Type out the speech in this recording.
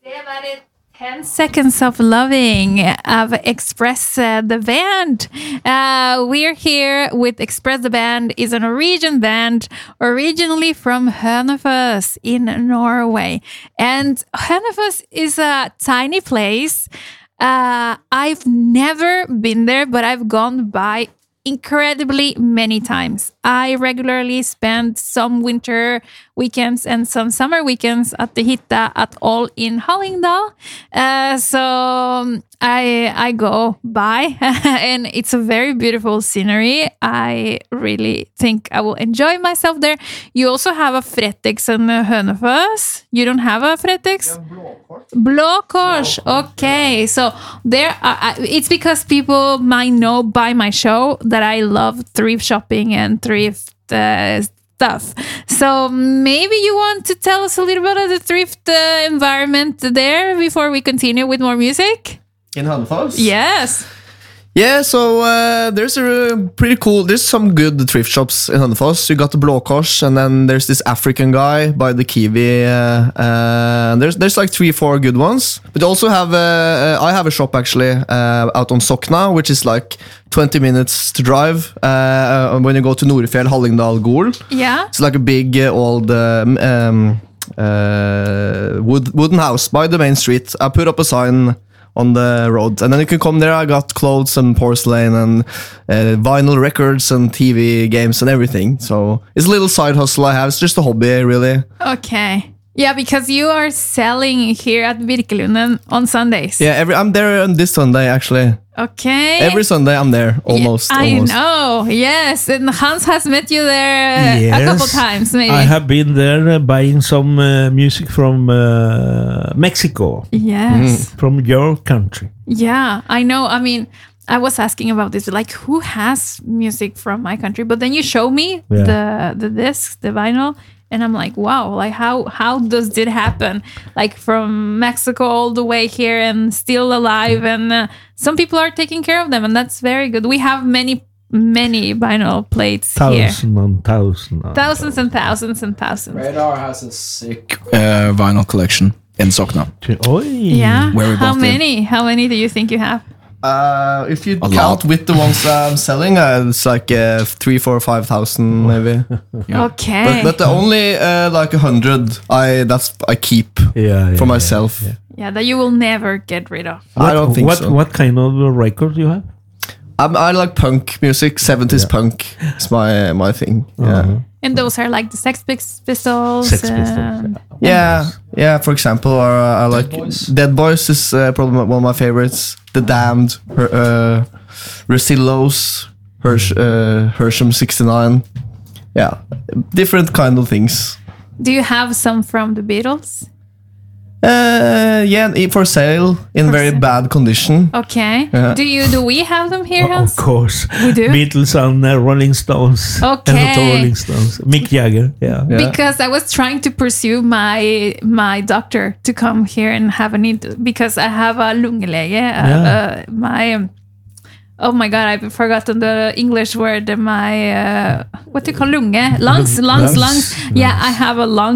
Det var det 10 Seconds of Loving of Express the Band. We're here with Express the Band. Is a Norwegian band originally from Hønefoss in Norway. And Hønefoss is a tiny place. I've never been there, but I've gone by incredibly many times. I regularly spend some winter weekends and some summer weekends at the hytta at all in Hallingdal. So I go by and it's a very beautiful scenery. I really think I will enjoy myself there. You also have a Fretex and Hønefoss. You don't have a Fretex? Blå Kors. Okay. So there are, it's because people might know by my show that I love thrift shopping and thrift stuff. So maybe you want to tell us a little bit of the thrift environment there before we continue with more music? In Hønefoss? Yes. Yeah, so there's a pretty cool, there's some good thrift shops in Hønefoss. You got the Blå Kors, and then there's this African guy by the Kiwi. There's like 3-4 good ones. But also have, I have a shop actually out on Sokna, which is like 20 minutes to drive when you go to Nordfjell, Hallingdal, Gol. Yeah. It's like a big old wooden house by the main street. I put up a sign on the road, and then you can come there. I got clothes and porcelain and vinyl records and TV games and everything. So it's a little side hustle I have. It's just a hobby, really. Okay. Yeah, because you are selling here at Birkelunden on Sundays. Yeah, I'm there on this Sunday actually. Okay. Every Sunday I'm there, almost. Yeah, I almost. know, yes. And Hans has met you there a couple times, maybe. I have been there buying some music from Mexico. Yes. From your country. Yeah, I know. I mean, I was asking about this, like, who has music from my country? But then you show me the disc, the vinyl, and I'm like, wow, like how does it happen? Like from Mexico all the way here and still alive, and some people are taking care of them, and that's very good. We have many vinyl plates here. Thousands and thousands and thousands. Radar has a sick vinyl collection in Sokna. Yeah. Where we How bought many? How many do you think you have? If you A count lot. with the ones I'm selling, it's like 3, 4, 5,000 maybe. Yeah. Okay. But the only like 100 I keep for myself. Yeah, that you will never get rid of. I don't think so. What kind of record you have? I like punk music. 70s punk is my thing. Yeah. And those are like the Sex Pistols. Sex Pistols, Yeah. For example, or I like Dead Boys is probably one of my favorites. The Damned, Resillos, Hersham 69. Yeah, different kind of things. Do you have some from the Beatles? Yeah, for sale in very bad condition. Okay. Yeah. Do we have them here, Hans? Of course. We do? Beatles and Rolling Stones. Okay. And the Rolling Stones. Mick Jagger. Yeah. Because I was trying to pursue my doctor to come here and have a need, because I have a lungelege. Oh my god, I've forgotten the English word. My what do you call lunge? Lungs. Yeah, I have a lung